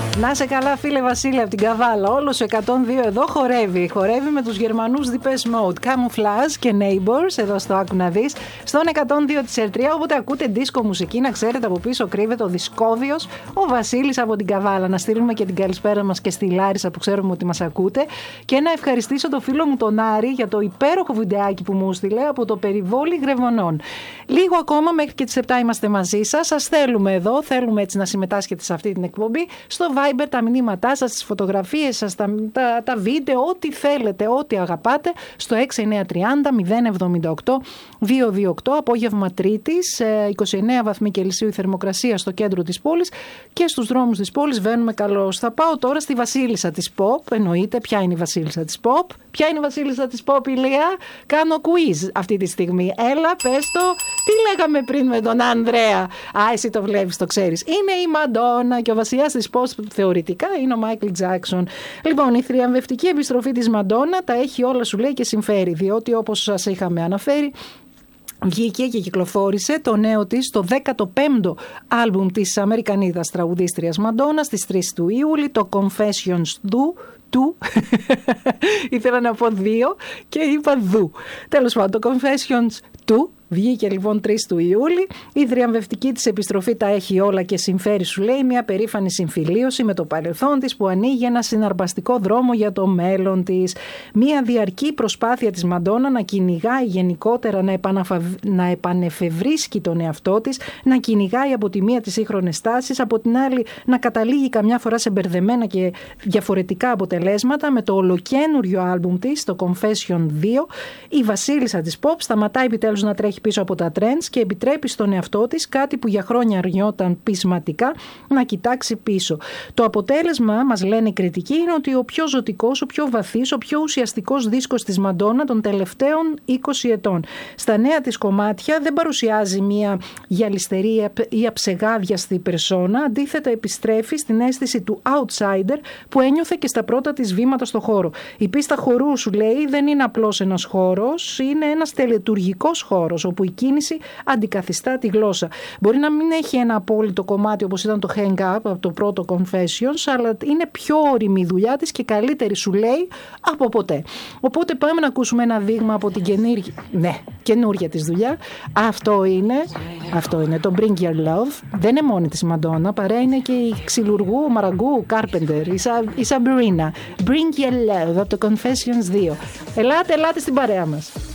Να σε καλά, φίλε Βασίλη, από την Καβάλα. Όλο ο 102 εδώ χορεύει. Χορεύει με τους Γερμανούς Depeche Mode, Camouflage και Neighbors. Εδώ στο Άκου να δεις. Στον 102 της Ερτρία, όποτε ακούτε δίσκο μουσική, να ξέρετε από πίσω κρύβεται ο Δισκόβιος, ο Βασίλης από την Καβάλα. Να στείλουμε και την καλησπέρα μας και στη Λάρισα που ξέρουμε ότι μας ακούτε. Και να ευχαριστήσω τον φίλο μου τον Άρη για το υπέροχο βιντεάκι που μου στείλε από το περιβόλι Γρεβονών. Λίγο ακόμα μέχρι και τις 7 είμαστε μαζί σας. Σας θέλουμε εδώ, θέλουμε έτσι να συμμετάσχετε σε αυτή την εκπομπή. Στο Viber τα μηνύματά σας, τις φωτογραφίες σας, τα βίντεο, ό,τι θέλετε, ό,τι αγαπάτε, στο 6930-078-228, απόγευμα Τρίτης, 29 βαθμοί Κελσίου η θερμοκρασία στο κέντρο της πόλης και στους δρόμους της πόλης βαίνουμε καλώς. Θα πάω τώρα στη Βασίλισσα της Pop, εννοείται ποια είναι η Βασίλισσα της Pop. Ποια είναι η Βασίλισσα της Pop, Ηλία? Κάνω quiz αυτή τη στιγμή. Έλα, πες το. Τι λέγαμε πριν με τον Ανδρέα? Εσύ το βλέπεις, το ξέρεις. Είναι η Μαντόνα και ο βασιλιάς της Pop θεωρητικά είναι ο Μάικλ Τζάκσον. Λοιπόν, η θριαμβευτική επιστροφή της Μαντόνα τα έχει όλα, σου λέει, και συμφέρει, διότι όπως σας είχαμε αναφέρει, βγήκε και κυκλοφόρησε το νέο της, το 15ο άλμπουμ της Αμερικανίδας τραγουδίστριας Μαντόνα στις 3 του Ιούλη, το Confessions του. Ήθελα να πω 2 και είπα δου. Τέλος πάντων, το Confessions του βγήκε λοιπόν 3 του Ιούλη. Η θριαμβευτική της επιστροφή τα έχει όλα και συμφέρει, σου λέει, μια περήφανη συμφιλίωση με το παρελθόν της που ανοίγει ένα συναρπαστικό δρόμο για το μέλλον της. Μια διαρκή προσπάθεια της Μαντόνα να κυνηγάει γενικότερα, να επανεφευρίσκει τον εαυτό της, να κυνηγάει από τη μία τις σύγχρονες τάσεις, από την άλλη να καταλήγει καμιά φορά σε μπερδεμένα και διαφορετικά αποτελέσματα. Με το ολοκένουριο άλμπουμ της, το Confession 2, η Βασίλισσα της Pop σταματάει επιτέλους να τρέχει πίσω από τα trends και επιτρέπει στον εαυτό της κάτι που για χρόνια αρνιόταν πεισματικά να κοιτάξει πίσω. Το αποτέλεσμα, μας λένε οι κριτικοί, είναι ότι ο πιο ζωτικός, ο πιο βαθύς, ο πιο ουσιαστικός δίσκος της Μαντόνα των τελευταίων 20 ετών. Στα νέα της κομμάτια δεν παρουσιάζει μια γυαλιστερή ή αψεγάδιαστη περσόνα, αντίθετα επιστρέφει στην αίσθηση του outsider που ένιωθε και στα πρώτα της βήματα στο χώρο. Η πίστα χορού, σου λέει, δεν είναι απλώς ένας χώρος, είναι ένας τελετουργικός χώρος όπου η κίνηση αντικαθιστά τη γλώσσα. Μπορεί να μην έχει ένα απόλυτο κομμάτι όπως ήταν το Hang Up από το πρώτο Confessions, αλλά είναι πιο όριμη η δουλειά της και καλύτερη, σου λέει, από ποτέ. Οπότε πάμε να ακούσουμε ένα δείγμα από την καινούργια της δουλειά. Αυτό είναι το Bring Your Love. Δεν είναι μόνη της Μαντόνα, παρέα είναι και η ξυλουργού Μαραγκού Carpenter, η Sabrina. Bring Your Love από το Confessions 2. Ελάτε στην παρέα μας.